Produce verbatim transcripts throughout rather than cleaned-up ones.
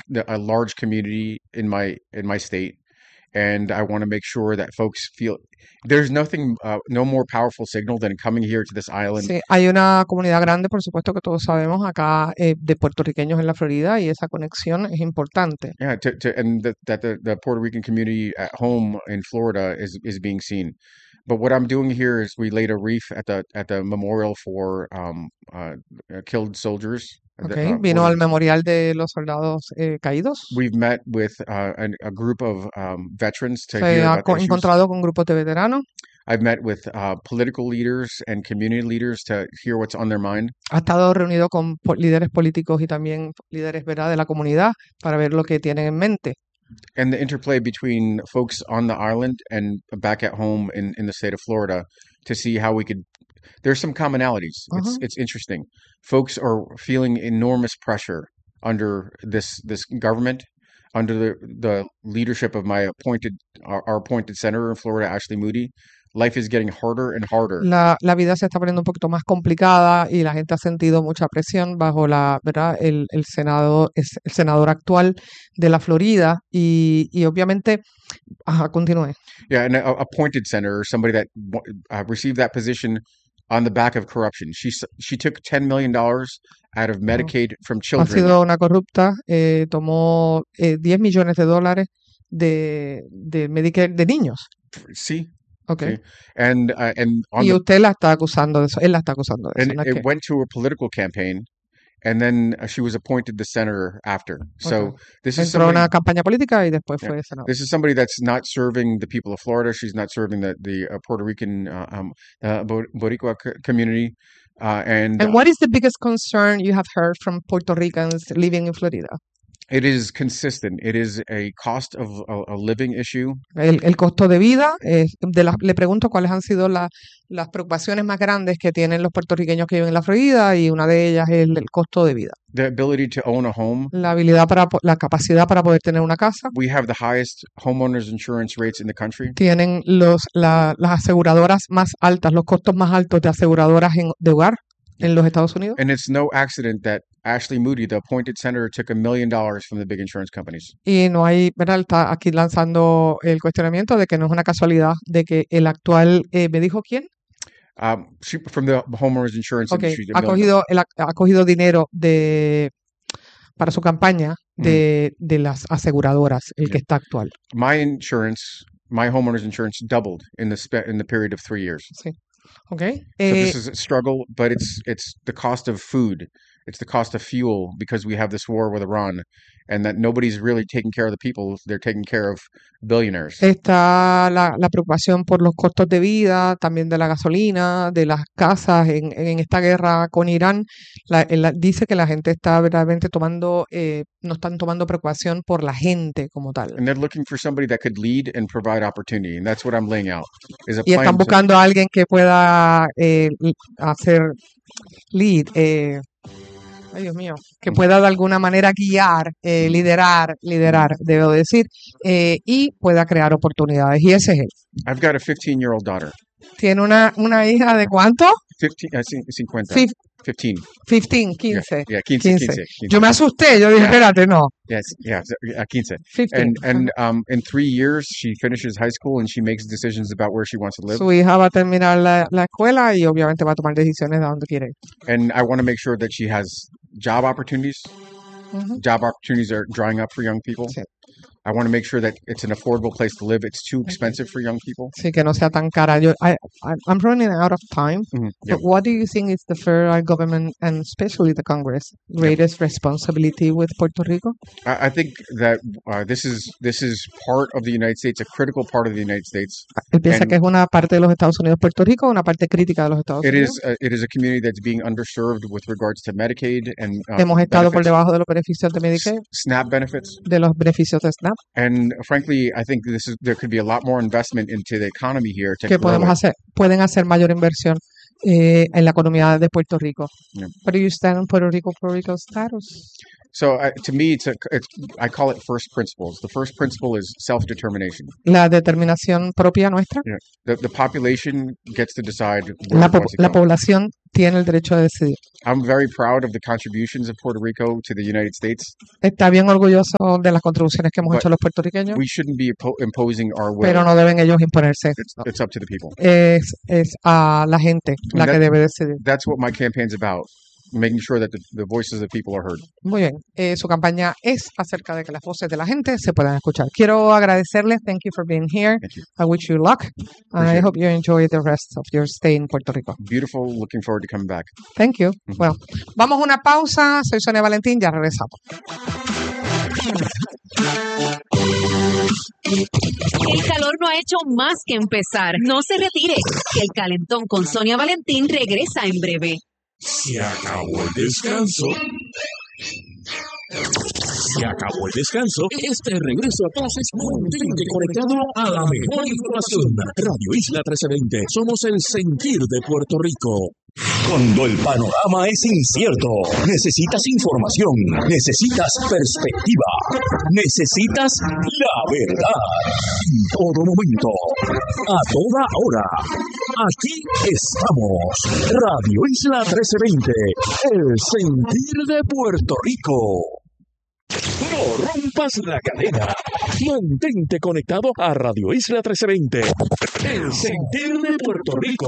the, a large community in my in my state, and I want to make sure that folks feel there's nothing, uh, no more powerful signal than coming here to this island. Sí, hay una comunidad grande, por supuesto que todos sabemos acá, eh, de puertorriqueños en la Florida, y esa conexión es importante. Yeah, to, to and that that the, the Puerto Rican community at home in Florida is is being seen. But what I'm doing here is we laid a wreath at the at the memorial for um uh, uh, killed soldiers. the, Okay, uh, vino Puerto- al memorial de los soldados eh, caídos. We've met with uh, an, a group of um, veterans to Se hear ha about the co- issues. encontrado con grupos de veteranos. I've met with uh, political leaders and community leaders to hear what's on their mind. Ha estado reunido con po- líderes políticos y también líderes, ¿verdad?, de la comunidad para ver lo que tienen en mente. And the interplay between folks on the island and back at home in, in the state of Florida to see how we could. There's some commonalities. It's Uh-huh. it's interesting. Folks are feeling enormous pressure under this this government, under the the leadership of my appointed our, our appointed senator in Florida, Ashley Moody. Life is getting harder and harder. La, la vida se está poniendo un poquito más complicada y la gente ha sentido mucha presión bajo la, ¿verdad?, el, el senado, es el senador actual de la Florida y, y obviamente, ajá, continúe. Yeah, and a appointed senator, somebody that wa- uh, received that position on the back of corruption. She s- she took ten million dollars out of Medicaid from Ha children. sido una corrupta, eh, tomó eh, diez millones de dólares de, de Medicare de niños. See, Okay. see, and uh, and on Y the usted la está acusando de eso, él la está acusando de eso, and no es it que- went to a political campaign, and then uh, she was appointed the senator after. So Okay. this is entró a somebody. una campaña política y después Yeah. fue senador. This is somebody that's not serving the people of Florida. She's not serving the the uh, Puerto Rican uh, um, uh, Bo- Boricua co- community. Uh, and And what is the biggest concern you have heard from Puerto Ricans living in Florida? it is consistent. It is a cost of a, a living issue. El, el costo de vida, eh, de las- le pregunto cuáles han sido la- las preocupaciones más grandes que tienen los puertorriqueños que viven en la Florida, y una de ellas es el, el costo de vida. The ability to own a home. La habilidad para, po- la capacidad para poder tener una casa. We have the highest homeowners insurance rates in the country. Tienen los, la- las aseguradoras más altas, los costos más altos de aseguradoras en- de hogar en los Estados Unidos. And it's no accident that Ashley Moody, the appointed senator, took a million dollars from the big insurance companies. Y no hay, ¿verdad? Está aquí lanzando el cuestionamiento de que no es una casualidad de que el actual, eh, ¿me dijo quién? Um, she, from the homeowners insurance Ok, industry. a ha million- cogido, él ha, ha cogido dinero de para su campaña de, de las aseguradoras, el que está actual. My insurance, my homeowners insurance doubled in the spe- in the period of three years. Sí. Ok. So Eh, this is a struggle, but it's it's the cost of food, it's the cost of fuel because we have this war with Iran, and that nobody's really taking care of the people; they're taking care of billionaires. está la, la preocupación por los costos de vida, también de la gasolina, de las casas en, en esta guerra con Irán. La- él dice que la gente está verdaderamente tomando, eh, no están tomando preocupación por la gente como tal. And they're looking for somebody that could lead and provide opportunity, and that's what I'm laying out. Is a Y plan están to- buscando a alguien que pueda eh, l- hacer lead, eh, ay Dios mío, que pueda de alguna manera guiar, eh, liderar, liderar, debo decir, eh, y pueda crear oportunidades. Y ese es él. I've got a fifteen-year-old daughter. Tiene una, una hija de ¿cuánto? fifteen, uh, cin- cincuenta. Fif- fifteen. quince, Yeah, quince. yeah, quince, quince. quince, quince. Yo me asusté, yo dije, Yeah. espérate, no. Yes, yeah, so- yeah, quince. quince. And and um, in three years, she finishes high school and she makes decisions about where she wants to live. Su hija va a terminar la, la escuela y obviamente va a tomar decisiones de dónde quiere ir. And I want to make sure that she has job opportunities. Ujú. Job opportunities are drying up for young people. Sí. I want to make sure that it's an affordable place to live. It's too expensive for young people. Sí, que no sea tan cara. Yo, I, I- I'm running out of time. Mhm, yeah. But what do you think is the federal government and especially the Congress greatest responsibility with Puerto Rico? I, I think that uh, this is this is part of the United States, a critical part of the United States. Él piensa And- que es una parte de los Estados Unidos, Puerto Rico, una parte crítica de los Estados It Unidos. is a, it is a community that's being underserved with regards to Medicaid and uh, Hemos estado por benefits, debajo de los beneficios de Medicaid, S- SNAP benefits. de los beneficios de SNAP. And frankly, I think this is there could be a lot more investment into the economy here to Que grow podemos it. hacer, pueden hacer mayor inversión eh, en la economía de Puerto Rico. Yeah. Where do you stand on Puerto Rico, Puerto Rico status? So uh, to me, it's a, it's, I call it first principles. The first principle is self-determination. La determinación propia nuestra. Yeah. The, the population gets to decide where La, it po- wants to la go. población tiene el derecho de decidir. I'm very proud of the contributions of Puerto Rico to the United States. Está bien orgulloso de las contribuciones que hemos But hecho los puertorriqueños, We shouldn't be impo- imposing our will. pero no deben ellos imponerse. It's, it's up to the people. Es, es a la gente la that- que debe decidir. That's what my campaign's about, making sure that the, the voices of the people are heard. Muy bien, eh, su campaña es acerca de que las voces de la gente se puedan escuchar. Quiero agradecerles. Thank you for being here. Thank you. I wish you luck. I Appreciate it. hope you enjoy the rest of your stay in Puerto Rico. Beautiful. Looking forward to coming back. Thank you. Well, vamos a una pausa. Soy Sonia Valentín, ya regresamos. El calor no ha hecho más que empezar. No se retire, que el calentón con Sonia Valentín regresa en breve. Se acabó el descanso. Se acabó el descanso. Este regreso a clases mantente conectado a la mejor información. Radio Isla trece veinte. Somos el sentir de Puerto Rico. Cuando el panorama es incierto, necesitas información, necesitas perspectiva, necesitas la verdad. En todo momento, a toda hora. Aquí estamos. Radio Isla trece veinte, el sentir de Puerto Rico. No rompas la cadena. Mantente conectado a Radio Isla trece veinte, el sentir de Puerto Rico.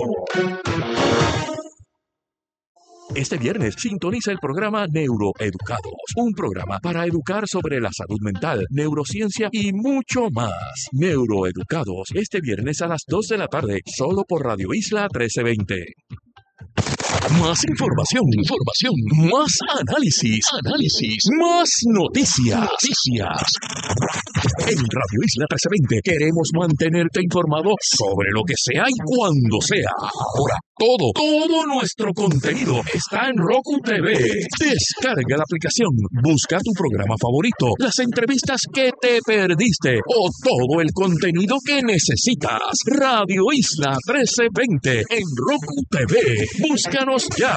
Este viernes sintoniza el programa Neuroeducados, un programa para educar sobre la salud mental, neurociencia y mucho más. Neuroeducados, este viernes a las dos de la tarde, solo por Radio Isla trece veinte. Más información, información, más análisis, análisis, más noticias, noticias. En Radio Isla trece veinte queremos mantenerte informado sobre lo que sea y cuando sea. Ahora, todo, todo nuestro contenido está en Roku T V. Descarga la aplicación, busca tu programa favorito, las entrevistas que te perdiste o todo el contenido que necesitas. Radio Isla trece veinte en Roku T V. Búscanos ya.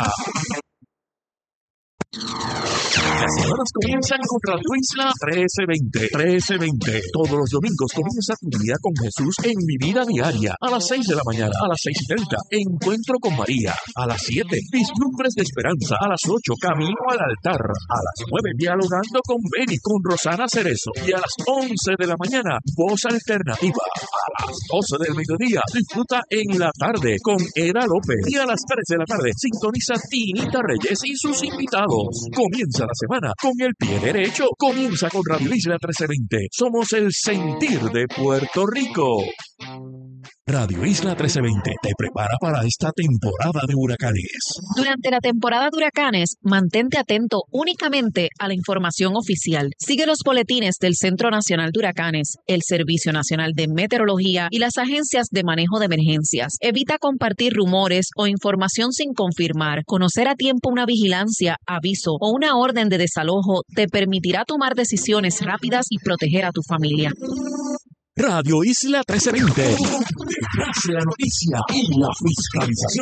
Las semanas comienzan con Radio Isla trece veinte. trece veinte. Todos los domingos comienza tu día con Jesús en Mi Vida Diaria. A las seis de la mañana, a las seis y treinta. Encuentro con María. A las siete. Vislumbres de Esperanza. A las ocho. Camino al altar. A las nueve. Dialogando con Benny, con Rosana Cerezo. Y a las once de la mañana, Voz Alternativa. A las doce del mediodía, disfruta en la tarde con Eda López. Y a las tres de la tarde, sintoniza Tinita Reyes y sus invitados. Comienza la semana con el pie derecho. Comienza con Radio Isla trece veinte. Somos el sentir de Puerto Rico. Radio Isla trece veinte te prepara para esta temporada de huracanes. Durante la temporada de huracanes, mantente atento únicamente a la información oficial. Sigue los boletines del Centro Nacional de Huracanes, el Servicio Nacional de Meteorología y las agencias de manejo de emergencias. Evita compartir rumores o información sin confirmar. Conocer a tiempo una vigilancia, aviso o una orden de desalojo te permitirá tomar decisiones rápidas y proteger a tu familia. Radio Isla trece veinte. Detrás de la noticia y la fiscalización.